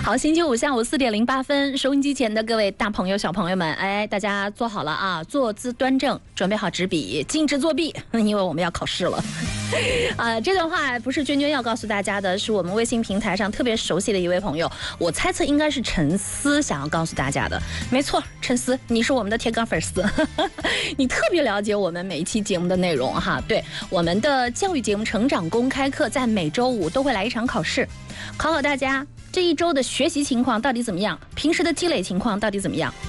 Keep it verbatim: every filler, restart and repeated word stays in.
好，星期五下午四点零八分，收音机前的各位大朋友、小朋友们，哎，大家坐好了啊，坐姿端正，准备好纸笔，禁止作弊，因为我们要考试了。啊、呃，这段话不是娟娟要告诉大家的，是我们微信平台上特别熟悉的一位朋友，我猜测应该是陈思想要告诉大家的。没错，陈思，你是我们的铁杆粉丝，你特别了解我们每一期节目的内容哈。对，我们的教育节目《成长公开课》在每周五都会来一场考试，考考大家这一周的学习情况到底怎么样，平时的积累情况到底怎么样。